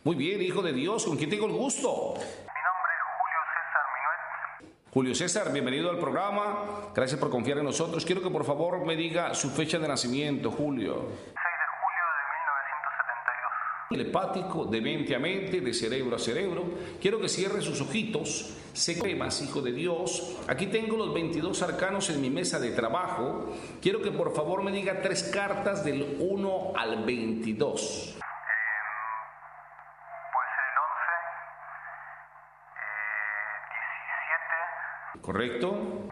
Muy bien, hijo de Dios, ¿con quién tengo el gusto? Mi nombre es Julio César Minuet. Julio César, bienvenido al programa. Gracias por confiar en nosotros. Quiero que por favor me diga su fecha de nacimiento, Julio. 6 de julio de 1972. Telepático, de mente a mente, de cerebro a cerebro. Quiero que cierre sus ojitos. Sé temas, hijo de Dios. Aquí tengo los 22 arcanos en mi mesa de trabajo. Quiero que por favor me diga 3 cartas del 1 al 22. Puede ser el 11, 17 ¿Correcto? y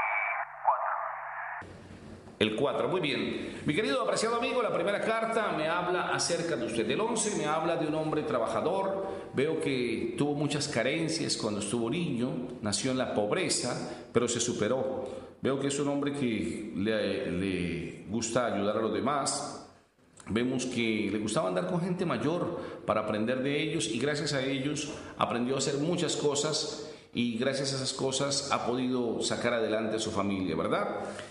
4. El 4, muy bien. Mi querido apreciado amigo, la primera carta me habla acerca de usted. El 11 me habla de un hombre trabajador. Veo que tuvo muchas carencias cuando estuvo niño, nació en la pobreza, pero se superó. Veo que es un hombre que le gusta ayudar a los demás. Vemos que le gustaba andar con gente mayor para aprender de ellos y gracias a ellos aprendió a hacer muchas cosas y gracias a esas cosas ha podido sacar adelante a su familia, ¿verdad?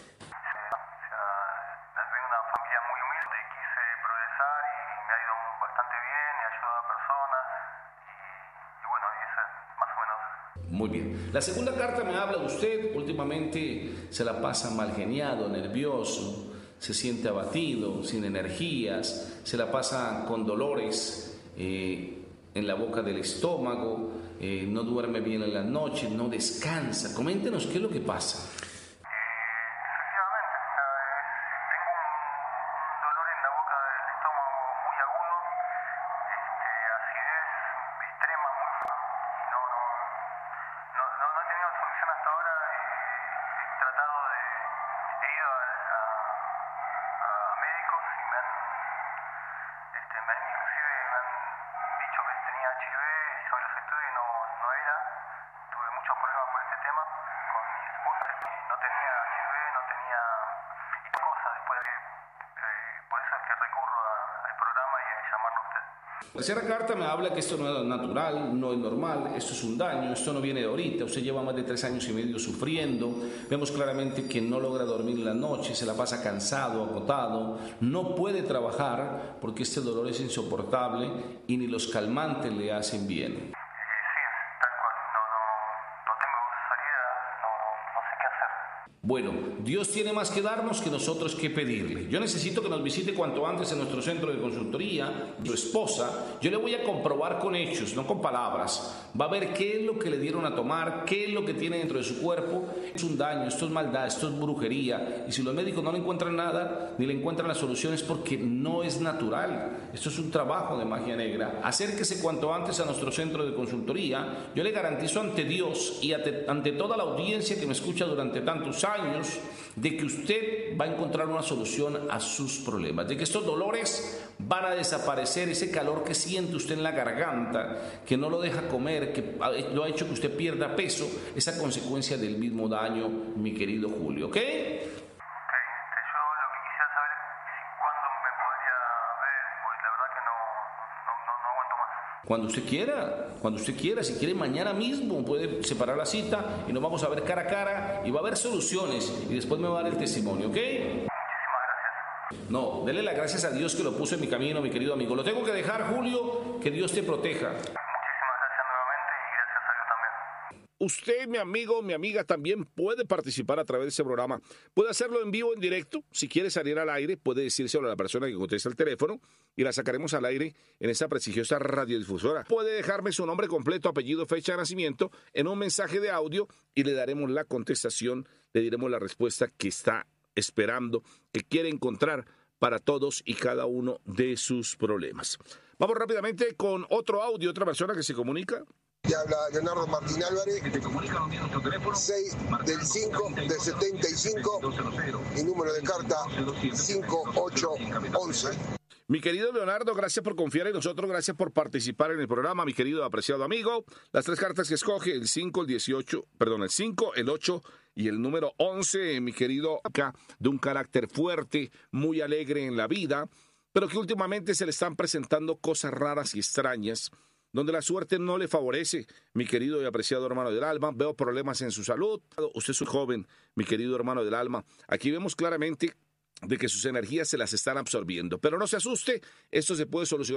Nací en una familia muy humilde y quise progresar y me ha ido bastante bien, he ayudado a personas y bueno, y eso es más o menos. Muy bien. La segunda carta me habla de usted. Últimamente se la pasa mal geniado, nervioso, se siente abatido, sin energías, se la pasa con dolores en la boca del estómago, no duerme bien en la noche, no descansa. Coméntenos qué es lo que pasa. Efectivamente, tengo un dolor en la boca del estómago muy agudo, acidez extrema muy fuerte y no he tenido solución hasta ahora. He tratado he ido a médicos y inclusive me han dicho que tenía HIV, hizo los estudios y no era. Tuve muchos problemas por este tema con mi esposa, que no tenía HIV, no tenía cosas después de por eso es que recurro al programa y a llamarlo a usted. La tercera carta me habla que esto no es natural, no es normal, esto es un daño, esto no viene de ahorita. Usted lleva más de 3 años y medio sufriendo. Vemos claramente que no logra dormir en la noche, se la pasa cansado, agotado, no puede trabajar porque este dolor es insoportable y ni los calmantes le hacen bien. Sí, tal cual. No tengo salida, no sé qué hacer. Bueno, Dios tiene más que darnos que nosotros que pedirle. Yo necesito que nos visite cuanto antes en nuestro centro de consultoría. Su esposa, yo le voy a comprobar con hechos, no con palabras. Va a ver qué es lo que le dieron a tomar, qué es lo que tiene dentro de su cuerpo. Es un daño, esto es maldad, esto es brujería. Y si los médicos no le encuentran nada, ni le encuentran la solución, es porque no es natural. Esto es un trabajo de magia negra. Acérquese cuanto antes a nuestro centro de consultoría. Yo le garantizo ante Dios y ante toda la audiencia que me escucha durante tantos años, de que usted va a encontrar una solución a sus problemas, de que estos dolores van a desaparecer, ese calor que siente usted en la garganta, que no lo deja comer, que lo ha hecho que usted pierda peso, esa consecuencia del mismo daño, mi querido Julio, ¿ok? Yo lo que quisiera saber es cuándo me podría ver, pues la verdad que no aguanto más. Cuando usted quiera, si quiere mañana mismo puede separar la cita y nos vamos a ver cara a cara y va a haber soluciones y después me va a dar el testimonio, ¿ok? Muchísimas gracias. No, dele las gracias a Dios que lo puso en mi camino, mi querido amigo. Lo tengo que dejar, Julio, que Dios te proteja. Muchísimas gracias nuevamente y gracias a Dios también. Usted, mi amigo, mi amiga, también puede participar a través de ese programa. Puede hacerlo en vivo, en directo. Si quiere salir al aire, puede decírselo a la persona que contesta el teléfono y la sacaremos al aire en esa prestigiosa radiodifusora. Puede dejarme su nombre completo, apellido, fecha de nacimiento en un mensaje de audio y le daremos la contestación, le diremos la respuesta que está esperando, que quiere encontrar para todos y cada uno de sus problemas. Vamos rápidamente con otro audio, otra persona que se comunica. Te habla Leonardo Martín Álvarez, 6 del 5 del 75 y número de carta 5811. Mi querido Leonardo, gracias por confiar en nosotros, gracias por participar en el programa, mi querido apreciado amigo. Las 3 cartas que escoge, el 5, el 5, el 8 y el número 11, mi querido, acá, de un carácter fuerte, muy alegre en la vida, pero que últimamente se le están presentando cosas raras y extrañas, donde la suerte no le favorece, mi querido y apreciado hermano del alma. Veo problemas en su salud. Usted es un joven, mi querido hermano del alma. Aquí vemos claramente de que sus energías se las están absorbiendo. Pero no se asuste, esto se puede solucionar.